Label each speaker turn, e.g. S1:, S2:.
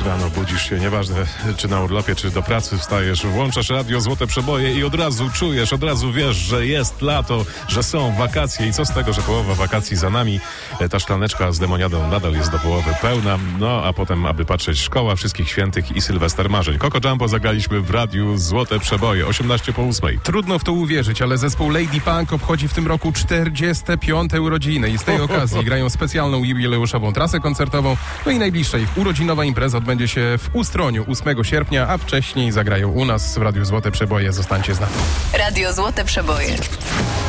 S1: Rano budzisz się, nieważne czy na urlopie, czy do pracy wstajesz, włączasz radio Złote Przeboje i od razu czujesz, od razu wiesz, że jest lato, że są wakacje i co z tego, że połowa wakacji za nami. Ta szklaneczka z lemoniadą nadal jest do połowy pełna, no a potem, aby patrzeć, szkoła Wszystkich Świętych i Sylwester Marzeń. Coco Jumbo zagraliśmy w radiu Złote Przeboje, 8:50.
S2: Trudno w to uwierzyć, ale zespół Lady Punk obchodzi w tym roku 45. urodziny i z tej okazji grają specjalną jubileuszową trasę koncertową, no i najbliższa ich urodzinowa impreza odbędzie się w Ustroniu 8 sierpnia, a wcześniej zagrają u nas w radiu Złote Przeboje. Zostańcie z nami.
S3: Radio Złote Przeboje.